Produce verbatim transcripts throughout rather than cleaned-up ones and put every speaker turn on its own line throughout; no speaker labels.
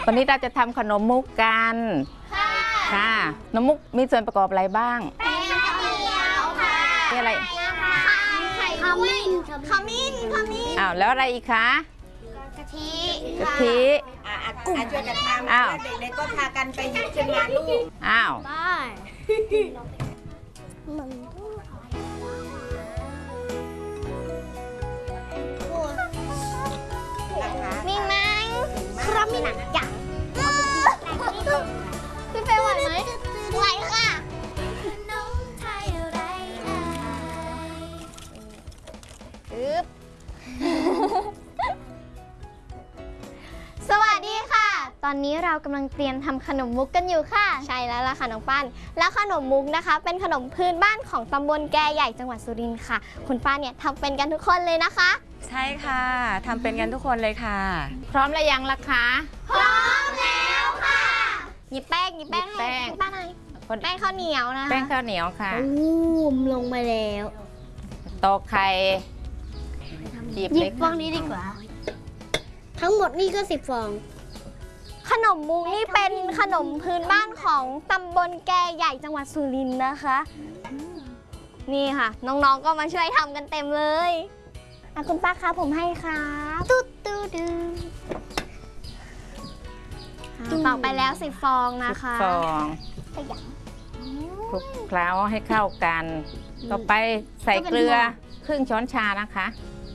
วันนี้เราจะทำขนมมุกกันค่ะค่ะขนมมุกมีส่วนประกอบอะไรบ้าง
แป้งข้าวเหนียวค่ะ
มีอะไร
ไข่ขมิ้นขมิ้นขมิ้น
อ้าวแล้วอะไรอีกคะ
กะทิ
กะทิ
อ่ะกุ้งช่วยกันทำแล้วเด็กๆก็พากันไปหยิบขึ้นมาลูก
อ้าว
มีไหมครับมีหนังจังพี่เฟย์ไหวไหมไหวค่ะอึ๊บสวัสดีค่ะตอนนี้เรากำลังเตรียมทำขนมมุกกันอยู่ค่ะใช่แล้วล่ะค่ะน้องปั้นแล้วขนมมุกนะคะเป็นขนมพื้นบ้านของตำบลแกใหญ่จังหวัดสุรินทร์ค่ะคุณป้าเนี่ยทำเป็นกันทุกคนเลยนะคะ
ใช่ค่ะทำเป็นกันทุกคนเลยค่ะ
พร้อมแล้วยังล่ะคะ
พร้อมแล้วค่ะหยิบแป้งหยิบแป้งให้ป้าหน่อยแป้งข้าวเหนียวนะคะ
แป้งข้าวเหนียวค่ะ
อู้มลงมาแล้ว
ตอกไข่
หยิบฟองนี้ดีกว่าทั้งหมดนี่ก็สิบฟองขนมมุกนี่เป็นขนมพื้นบ้านของตำบลแกใหญ่จังหวัดสุรินทร์นะคะนี่ค่ะน้องๆก็มาช่วยทำกันเต็มเลยอ่ะคุณป้าคะผมให้ครับตุ๊ดตุ๊ดตุ๊ดตอกไปแล้วสิบฟองนะคะ
ฟองคลุกเคล้าให้เข้ากันต่อไปใส่เกลือครึ่งช้อนชานะคะ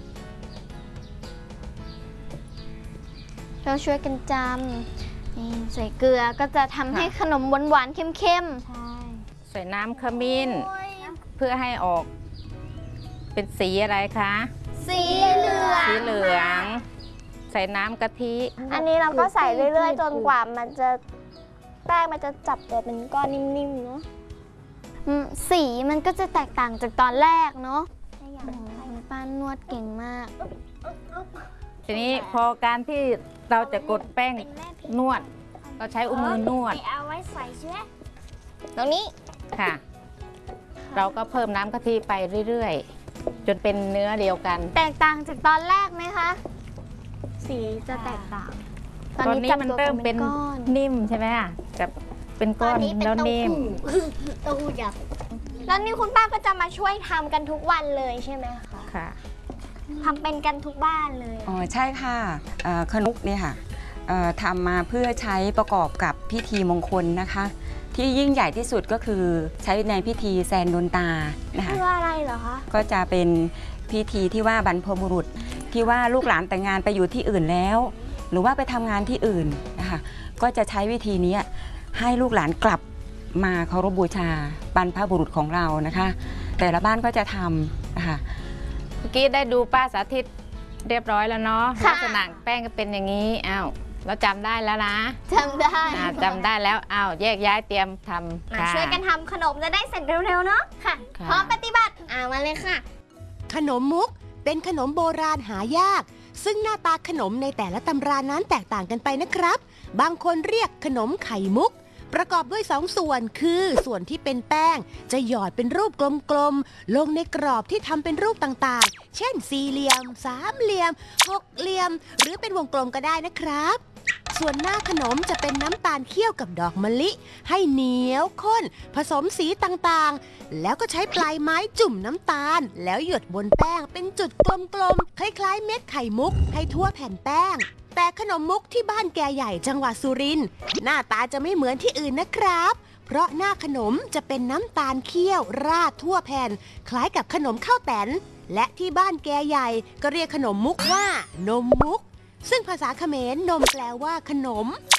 เราช่วยกันจำนี่ใส่เกลือก็จะทำให้ขนมหวานๆเข้มๆใช่
ใส่น้ำขมิ้นเพื่อให้ออกเป็นสีอะไรคะ
สีเหลือง
สีเหลืองใส่น้ำกะทิ
อันนี้เราก็ใส่เรื่อยๆจนกว่ามันจะแป้งมันจะจับตัวเป็นก้อนนิ่มๆเนาะสีมันก็จะแตกต่างจากตอนแรกเนาะป้านวดเก่งมาก
ทีนี้พอการที่เราจะกดแป้งนวดเราใช้อุ้งมือนวด
เอาไว้ใส่เชื้อตรงนี้
ค่ะเราก็เพิ่มน้ำกะทิไปเรื่อยๆจนเป็นเนื้อเดียวกัน
แตกต่างจากตอนแรกไหมคะสีจะแตกต่าง
ตอนนี้มันเริ่มเป็นนิ่มใช่ไหมอ่ะกับเป็นก้อนแล้วนิ่ม
เต้าหู้ยักษ์แล้วนี่คุณป้าก็จะมาช่วยทำกันทุกวันเลยใช่ไหมคะ
ค่ะ
ทำเป็นกันทุกบ้านเลย
อ๋อใช่ค่ะขนมเนี่ยค่ะทำมาเพื่อใช้ประกอบกับพิธีมงคลนะคะที่ยิ่งใหญ่ที่สุดก็คือใช้ในพิธีแซนโดนตานะคะ
คืออะไรเหรอคะ
ก็จะเป็นพิธีที่ว่าบรรพบุรุษที่ว่าลูกหลานแต่งงานไปอยู่ที่อื่นแล้วหรือว่าไปทำงานที่อื่นนะคะก็จะใช้วิธีนี้ให้ลูกหลานกลับมาเคารพบูชาบรรพบุรุษของเรานะคะแต่ละบ้านก็จะทำนะคะ
เมื่อกี้ได้ดูป้าสาธิตเรียบร้อยแล้วเนาะลักษณะแป้งก็เป็นอย่างนี้อ้าวเราจำได้แล้วนะ
จำได้
จำได้แล้วอ้าวแยกย้ายเตรียมท
ำช่วยกันทำขนมจะได้เสร็จเร็วๆเนาะค่ะพร้อมปฏิบัติอ่ามาเลยค่ะ
ขนมมุกเป็นขนมโบราณหายากซึ่งหน้าตาขนมในแต่ละตำรานั้นแตกต่างกันไปนะครับบางคนเรียกขนมไข่มุกประกอบด้วยสองส่วนคือส่วนที่เป็นแป้งจะหยอดเป็นรูปกลมๆลงในกรอบที่ทำเป็นรูปต่างๆเช่นสี่เหลี่ยมสามเหลี่ยมหกเหลี่ยมหรือเป็นวงกลมก็ได้นะครับส่วนหน้าขนมจะเป็นน้ำตาลเคี่ยวกับดอกมะลิให้เหนียวข้นผสมสีต่างๆแล้วก็ใช้ปลายไม้จุ่มน้ำตาลแล้วหยดบนแป้งเป็นจุดกลมๆคล้ายๆเม็ดไข่มุกให้ทั่วแผ่นแป้งแต่ขนมมุกที่บ้านแกใหญ่จังหวัดสุรินทร์หน้าตาจะไม่เหมือนที่อื่นนะครับเพราะหน้าขนมจะเป็นน้ำตาลเคี่ยวราดทั่วแผ่นคล้ายกับขนมข้าวแตนและที่บ้านแกใหญ่ก็เรียกขนมมุกว่านมมุกซึ่งภาษาเขมรนมแปลว่าขนม